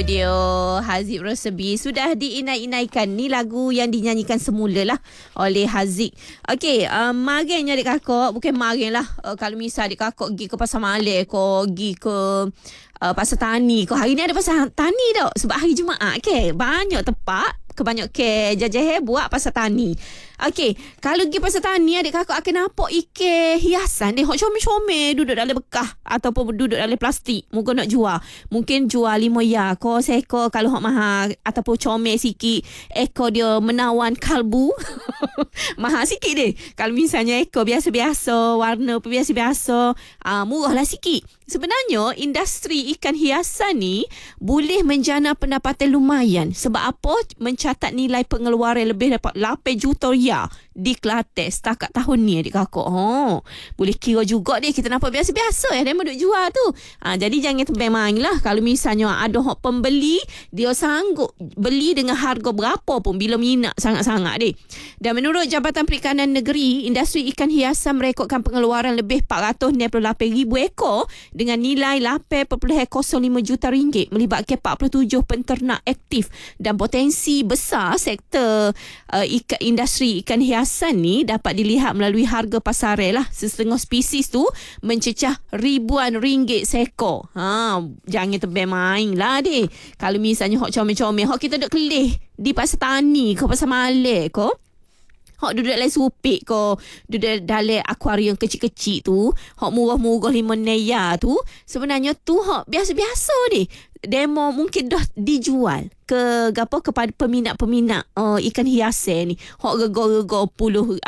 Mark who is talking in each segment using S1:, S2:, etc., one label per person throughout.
S1: dia Haziq Rosebi sudah diinai-inaikan. Ni lagu yang dinyanyikan semula lah oleh Haziq. Okey, margenya adik kakak, bukan margen lah. Kalau misal adik kakak pergi ke Pasar Malay, kau pergi ke Pasar Tani, kau hari ni ada Pasar Tani tau. Sebab hari Jumaat ke, banyak tempat kebanyak ke jajah buat Pasar Tani. Okey, kalau pergi Pasar Tani, adik kakak akan nampak ikan hiasan ni, hok comel-comel duduk dalam bekah ataupun duduk dalam plastik. Mungkin nak jual. Mungkin jual 5 ya, ko seko kalau hok mahal ataupun comel sikit. Ekor dia menawan kalbu. Mahal sikit deh. Kalau misalnya ekor biasa-biasa, warna pun biasa-biasa, murahlah sikit. Sebenarnya industri ikan hiasan ni boleh menjana pendapatan lumayan. Sebab apa? Mencatat nilai pengeluaran lebih dapat 8 juta ria di Kelantan setakat tahun ni adik kakak. Boleh kira juga dia, kita nampak biasa-biasa dia duk jual tu. Jadi jangan tebang main lah. Kalau misalnya ada hok pembeli, dia sanggup beli dengan harga berapa pun bila minat sangat-sangat deh. Dan menurut Jabatan Perikanan Negeri, industri ikan hiasan merekodkan pengeluaran lebih 498,000 ekor dengan nilai 8.05 juta ringgit, melibatkan 47 penternak aktif dan potensi besar sektor industri ikan hiasan ni dapat dilihat melalui harga pasaran lah. Setengah spesies tu mencecah ribuan ringgit seekor. Jangan tebang main lah deh. Kalau misalnya hok comel-comel, hok kita duk kelih di Pasar Tani ke Pasar Malay ke, hok duduk dalam supik ko, duduk dalam akuarium kecil-kecil tu, hok murah-murah 5 naya tu, sebenarnya tu hok biasa-biasa deh. Demo mungkin dah dijual ke gapo kepada peminat-peminat ikan hiasan ni. Hok rego-rego puluh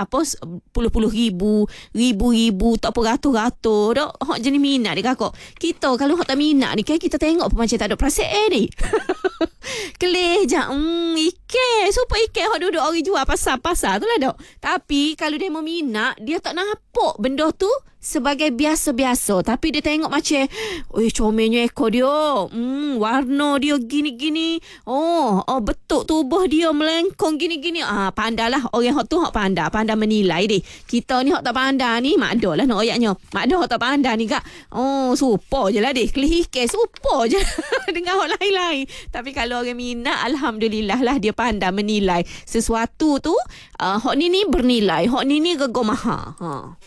S1: ribu tak apa ratus-ratus dak. Hok jenis minat dia kakak. Kita kalau hok tak minat ni kan kita tengok pun macam tak ada perasaan ni. Kelih je ikan, super ikan hok duduk orang jual pasar-pasar tu lah dok. Tapi kalau dia mau minat, dia tak nampak benda tu sebagai biasa-biasa, tapi dia tengok macam comelnya ekor dia, warna dia gini-gini, betul tubuh dia melengkung gini-gini, pandailah orang hok tu hok pandai menilai deh. Kita ni hok tak pandai ni, mak dah lah nak ayatnya, mak dah hok tak pandai ni kak, super je lah deh, kelih ikan super je dengan hok lain-lain. Tapi kalau orang minat, alhamdulillah lah dia pandai menilai sesuatu tu, hok ni bernilai, hok ni rego mahal.